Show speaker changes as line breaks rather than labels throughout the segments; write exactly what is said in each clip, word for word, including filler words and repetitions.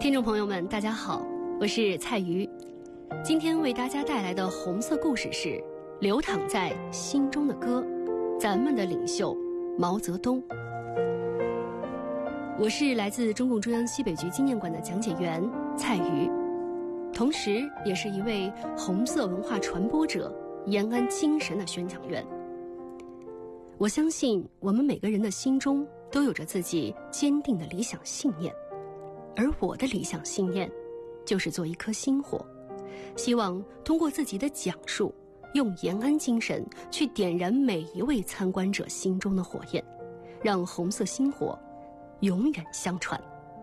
听众朋友们，大家好，我是蔡瑜。今天为大家带来的红色故事是《流淌在心中的歌》，咱们的领袖毛泽东。我是来自中共中央西北局纪念馆的讲解员蔡瑜，同时也是一位红色文化传播者、延安精神的宣讲员。我相信我们每个人的心中都有着自己坚定的理想信念，而我的理想信念就是做一颗星火，希望通过自己的讲述，用延安精神去点燃每一位参观者心中的火焰，让红色星火永远相传。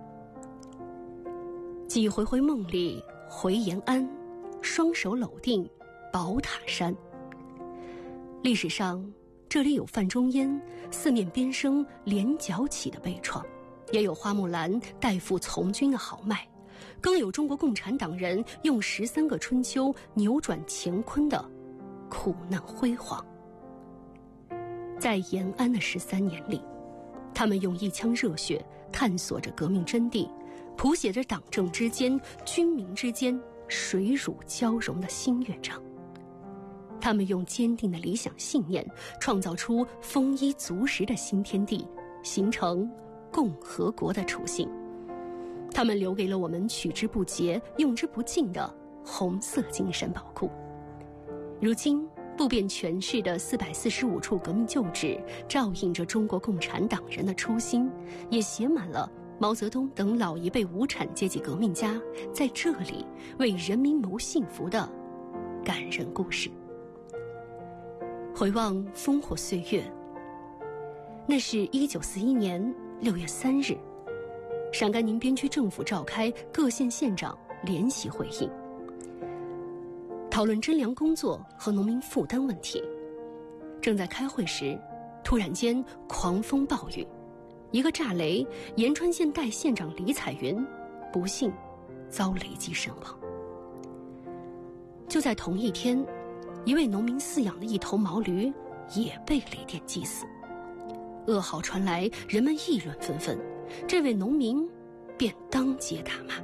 几回回梦里回延安，双手搂定宝塔山。历史上这里有范仲淹四面边生连角起的悲怆，也有花木兰代父从军的豪迈，更有中国共产党人用十三个春秋扭转乾坤的苦难辉煌。在延安的十三年里，他们用一腔热血探索着革命真谛，谱写着党政之间、军民之间水乳交融的新乐章。他们用坚定的理想信念，创造出丰衣足食的新天地，形成共和国的雏形。他们留给了我们取之不竭、用之不尽的红色精神宝库。如今不变诠释的四百四十五处革命旧址，照映着中国共产党人的初心，也写满了毛泽东等老一辈无产阶级革命家在这里为人民谋幸福的感人故事。回望烽火岁月，那是一九四一年六月三日，陕甘宁边区政府召开各县县长联席会议，讨论征粮工作和农民负担问题。正在开会时，突然间狂风暴雨，一个炸雷，延川县代县长李彩云不幸遭雷击身亡。就在同一天，一位农民饲养的一头毛驴也被雷电击死。噩耗传来，人们议论纷纷，这位农民便当街大骂：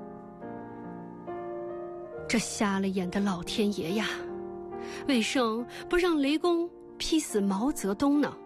这瞎了眼的老天爷呀，为甚不让雷公劈死毛泽东呢？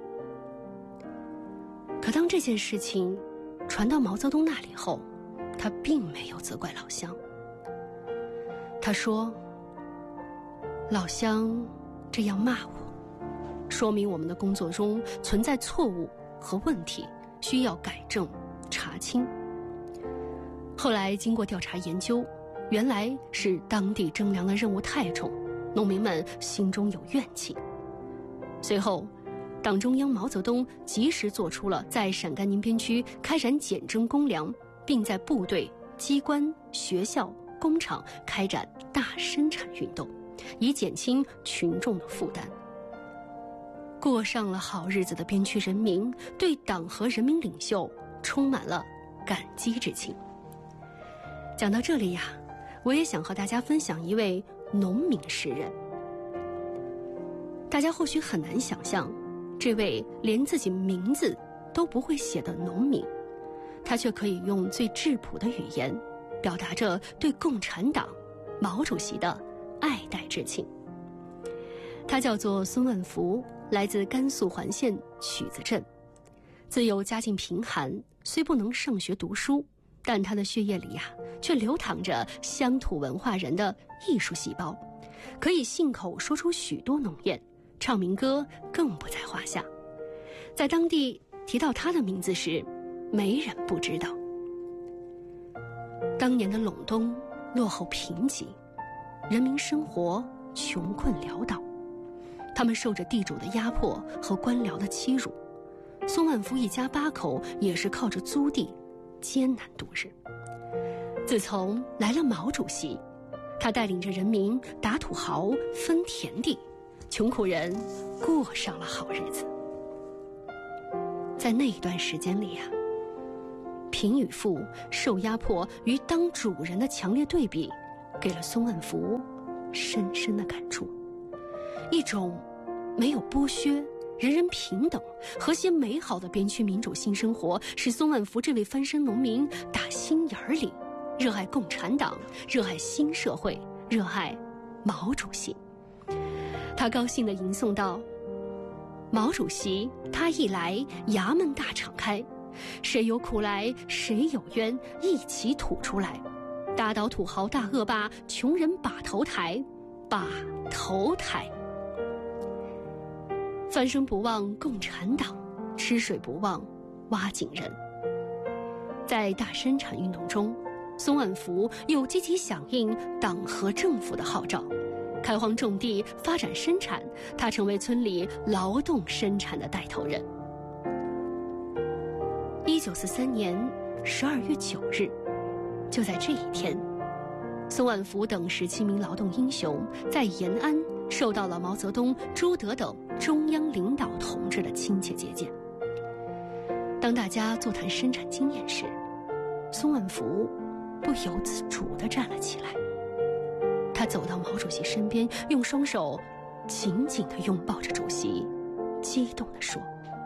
可当这件事情传到毛泽东那里后，他并没有责怪老乡。他说，老乡这样骂我，说明我们的工作中存在错误和问题，需要改正查清。后来经过调查研究，原来是当地征粮的任务太重，农民们心中有怨气。随后党中央毛泽东及时做出了在陕甘宁边区开展减征公粮，并在部队、机关、学校、工厂开展大生产运动，以减轻群众的负担。过上了好日子的边区人民对党和人民领袖充满了感激之情。讲到这里呀，我也想和大家分享一位农民诗人。大家或许很难想象，这位连自己名字都不会写的农民，他却可以用最质朴的语言表达着对共产党、毛主席的爱戴之情。他叫做孙万福，来自甘肃环县曲子镇。自幼家境贫寒，虽不能上学读书，但他的血液里呀、啊，却流淌着乡土文化人的艺术细胞，可以信口说出许多农谚，唱民歌更不在话下。在当地提到他的名字时，没人不知道。当年的陇东落后贫瘠，人民生活穷困潦倒，他们受着地主的压迫和官僚的欺辱。孙万福一家八口也是靠着租地艰难度日。自从来了毛主席，他带领着人民打土豪、分田地，穷苦人过上了好日子。在那一段时间里啊，贫与富、受压迫与当主人的强烈对比，给了孙万福深深的感触。一种没有剥削人人平等、和谐美好的边区民主新生活，使松万福这位翻身农民打心眼里热爱共产党，热爱新社会，热爱毛主席。他高兴地吟诵道：毛主席他一来，衙门大敞开，谁有苦来谁有冤一起吐出来，打倒土豪大恶霸，穷人把头抬，把头抬。翻身不忘共产党，吃水不忘挖井人。在大生产运动中，松万福又积极响应党和政府的号召，开荒种地，发展生产，他成为村里劳动生产的带头人。一九四三年十二月九日，就在这一天，松万福等十七名劳动英雄在延安受到了毛泽东、朱德等中央领导同志的亲切接见。当大家座谈生产经验时，松万福不由自主地站了起来。他走到毛主席身边，用双手紧紧地拥抱着主席，激动地说：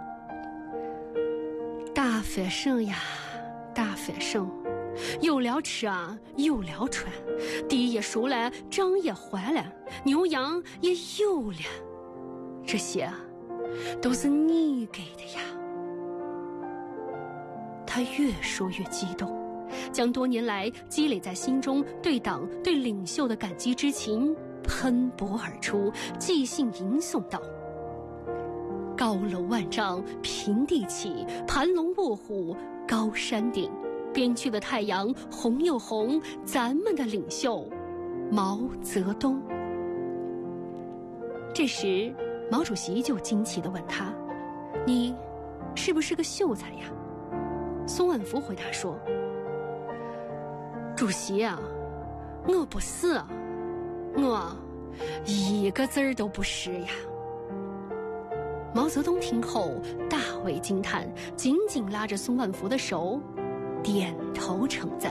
大翻身呀，大翻身，有了吃啊，有了穿，地也熟了，账也还了，牛羊也有了，这些都是你给的呀。他越说越激动，将多年来积累在心中对党对领袖的感激之情喷薄而出，即兴吟诵道：高楼万丈平地起，盘龙卧虎高山顶，边区的太阳红又红，咱们的领袖毛泽东。这时毛主席就惊奇地问他：你是不是个秀才呀？松万福回答说：主席啊，我不是啊，我一个字儿都不是呀。毛泽东听后大为惊叹，紧紧拉着松万福的手，点头称赞。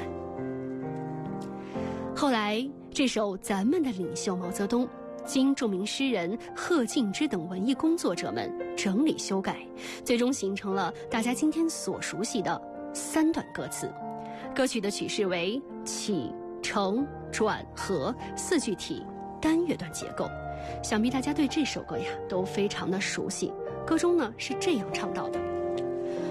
后来这首《咱们的领袖毛泽东》经著名诗人贺敬之等文艺工作者们整理修改，最终形成了大家今天所熟悉的三段歌词。歌曲的曲式为起承转合四句体单乐段结构，想必大家对这首歌呀都非常的熟悉。歌中呢是这样唱到的：